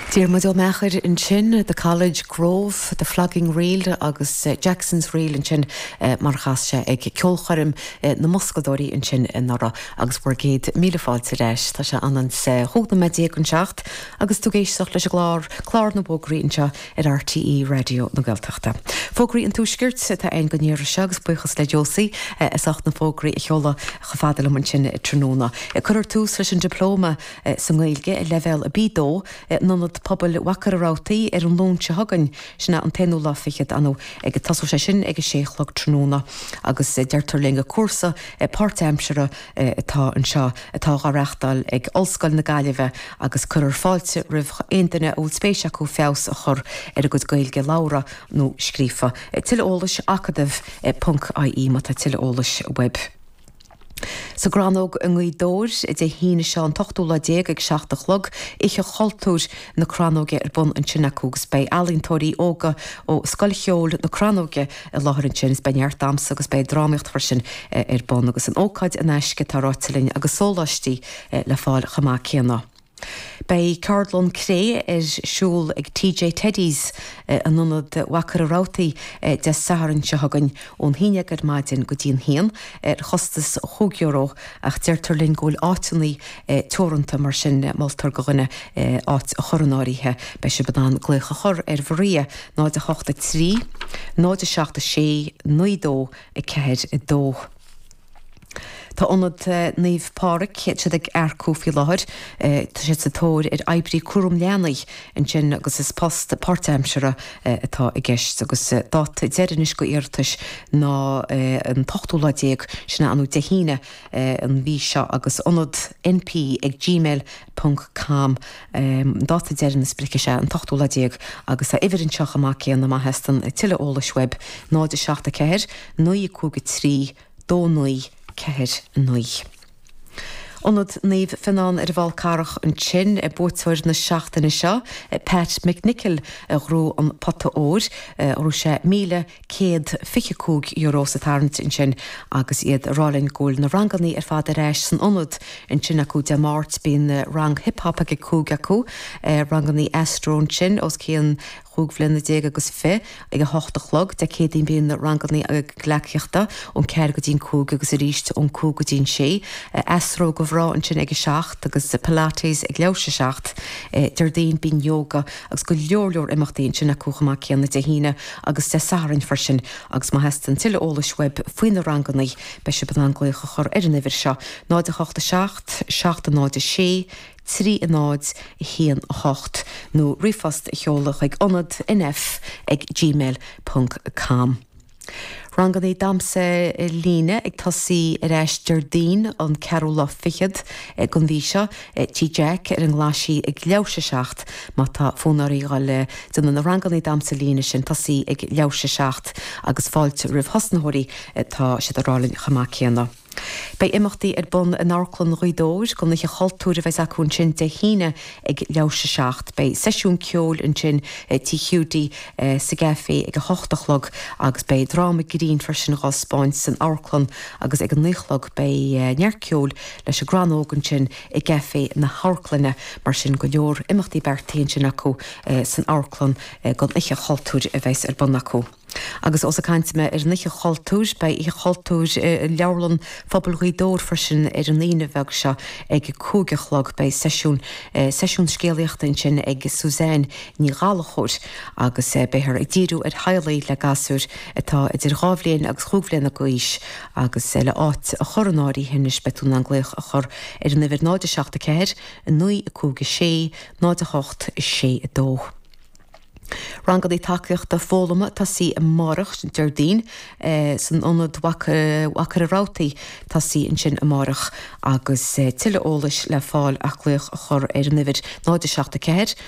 Dír mo mechar in sin the College Grove, the Flogging Reel agus Jackson's Reel in sin mar chaiste ag ceolcharim na Moscadóí in sin nara agus bhgéad míleáilte leis tá se anans hógna medíag an seacht agus tú géisteach leis chlár na bógraí inseo ar RTE Radio na Gaeltachta. Fógraí an túisgirt tá ein goníir segus buchas le Josaí is ach na fógraí i cheola chafadal an sin tróna. Cuir tús leis an diplóma san Gaeilge i level a bídó nonad pobl wacar arátaí an lónse hagan sinna an tenú láfichiad anú ag tasú sé sin ag séchlog tróna agus deirtar linga cuasa part-timesere atá an seo atá gareachtal ag olscoil na Gaillimhe agus chuir fáilte rih aontaine ó spéisiach go fés a chur ar a go Gaeilge Laura nó scrífa tileolalas acadamh.ie má tá tileolalas web. Sa granóg an gcuidóir de híine se an 8 ag 7 chlog ich a choltúr na cranóge bun an sinnaúgus bei alíntóirí óga ó scoilcheol na cranóge a láthir an sin beart damsa agus bei dráíocht farsin bun agus an ócaid an eisce tárátilín agus sólastí le fáil chamá céanna. Bei Cardlon Cré siúl ag TJ Teddy's an nunad wacar arátaí de saharann se hagan ón híine gur maidin go dtíon hían chostas €100 ach deirtar linn gúil áitiní toranta mar sin maltar go gunne áit a choranáirithe bei se bedán glucha chor bhria 983 976 92 2. Tá onad níomh páric si ag aircófií láthir tá sé sa tóir eibrí cuarum leanaí an sin agus is post part-timesere atá i gceist agus dát deirenis go irtais ná an 8 sinna anú de híine an bhí seo agus onad np ag gmail.com dát deirenis brice sé an 8 agus a idirn seach amach céan na hestan tileolalas web 974 923 2 Ceir nui. Onad níomh fanán ar bháil carach an sin búteir na seachtainna seo Pat McNichol rú an pata óir rú sé €150 sa tarint in sin agus iad rálinn gúil na ranganí ar fád éis san onad in sin acu de mát bíon rang hip-hop ag cúg acu ranganí Astrón sin os cían Húgflinna dé agus fé ag 8 chlog de cédín bíon ranganí ag gleiciachta ón ceir go dtín cúg agus ríist ón cúg go dtín sé Astro go bhrá an sin ag 6 agus Pilates ag leabhse 6 der daon bíon yoga agus go leor imachtaíonn sin acucha céanna de híine agus de saharann farsin agus má hestan tileolalas web faoin na ranganí bei se bedan glucha chur ar an ihir seo 986 7 trí náid hían 8 nó rifast cheolach ag onad nf ag gmail.com. Ranganí damsa líne ag tosaí ar éis Jardín an Carola fichiad gon bhí seo tí Jack ar an gláisií ag leabhse 6 má tá fónarí gáil duna na ranganí damsa líne sin tosaí ag leabhse 6 agus fáilte rih hosnathirí tá si arálinn chamá céanna. Bei imachtaí ar bun an Áirclann Ghaidóir go nach chaltúir a bheits acuún sin de híine ag leabhse 6 bei seisiún ceol an sin TQD sa gafaí ag 8 chlog agus bei dráma grín farsin gáspáin san Áirclann agus ag an 9 chlog bei nearceol leis a granógan sin i gafaí na Háirclanne mar sin go leor imachtaí bertaíonn sin acu san Áirclann go nach chaltúir a bheits ar bun acu. Agus os a caintime ar niche chaltúr bei i chaltúr leabhlann phobal Ghaidóir farsin ar an líine bheag seo ag cúgachlog bei seisiún scéalaíochta in sin ag Suzanne ní gáalachóir agus beithir ag díú ar hailaí le gasúr atá idir gábhléon agus chúbhléon a gois agus le áit a choranáirí hinnis betún an gléoch a chur ar an nihir 974 9 9 2. Rangaí takeíocht de fólama tá sí a marach Jardín san onad wacar arátaí tá sí an sin a marach agus tileolalas le fáil a chluoch a chur ar an nihir 974